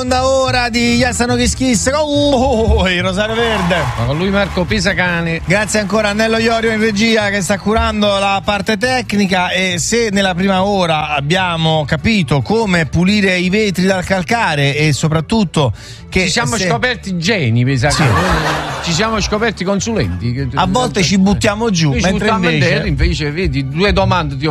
seconda ora di Yassano Kiss Kiss il Rosario Verde. Ma con lui Marco Pisacane. Grazie ancora a Nello Iorio in regia che sta curando la parte tecnica. E se nella prima ora abbiamo capito come pulire i vetri dal calcare e soprattutto che ci siamo scoperti geni, Pisacane. Ci siamo scoperti consulenti. A volte ci buttiamo giù, noi mentre invece vedi, due domande ti ho